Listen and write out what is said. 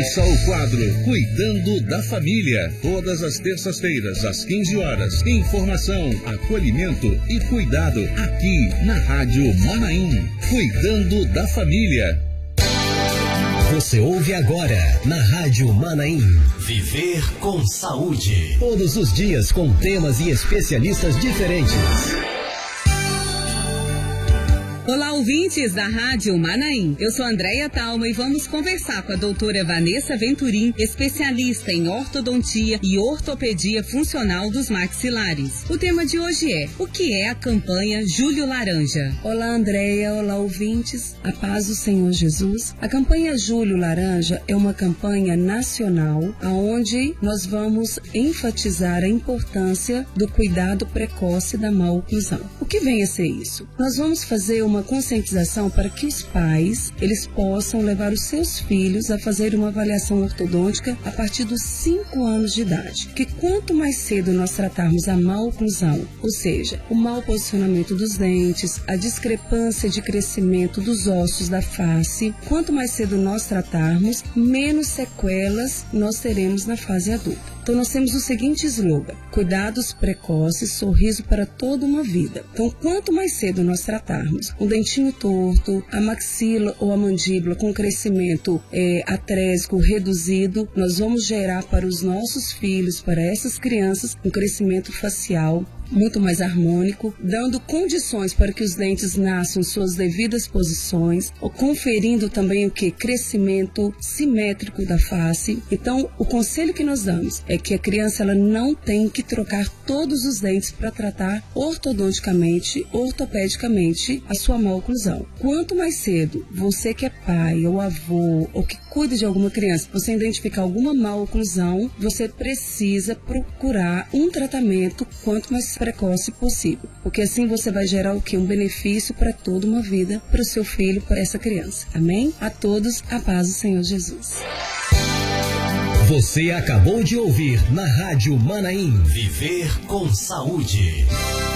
Ouça o quadro Cuidando da Família, todas as terças-feiras, às 15 horas. Informação, acolhimento e cuidado aqui na Rádio Manaim. Cuidando da Família. Você ouve agora na Rádio Manaim. Viver com Saúde. Todos os dias com temas e especialistas diferentes. Olá, ouvintes da Rádio Manaim. Eu sou Andréia Talma e vamos conversar com a doutora Vanessa Venturim, especialista em ortodontia e ortopedia funcional dos maxilares. O tema de hoje é: o que é a campanha Julho Laranja? Olá, Andréia. Olá, ouvintes. A paz do Senhor Jesus. A campanha Julho Laranja é uma campanha nacional onde nós vamos enfatizar a importância do cuidado precoce da má oclusão. O que vem a ser isso? Nós vamos fazer uma conscientização para que os pais, eles possam levar os seus filhos a fazer uma avaliação ortodôntica a partir dos 5 anos de idade. Que quanto mais cedo nós tratarmos a má oclusão, ou seja, o mau posicionamento dos dentes, a discrepância de crescimento dos ossos da face, quanto mais cedo nós tratarmos, menos sequelas nós teremos na fase adulta. Então nós temos o seguinte slogan: cuidados precoces, sorriso para toda uma vida. Então quanto mais cedo nós tratarmos um dentinho torto, a maxila ou a mandíbula com crescimento atrésico reduzido, nós vamos gerar para os nossos filhos, para essas crianças, um crescimento facial muito mais harmônico, dando condições para que os dentes nasçam em suas devidas posições, ou conferindo também o que? Crescimento simétrico da face. Então, o conselho que nós damos é que a criança ela não tem que trocar todos os dentes para tratar ortodonticamente, ortopedicamente a sua má oclusão. Quanto mais cedo você que é pai ou avô ou que cuida de alguma criança, você identificar alguma má oclusão, você precisa procurar um tratamento quanto mais precoce possível, porque assim você vai gerar o que? Um benefício para toda uma vida, para o seu filho, para essa criança. Amém? A todos, a paz do Senhor Jesus. Você acabou de ouvir na Rádio Manaim. Viver com Saúde.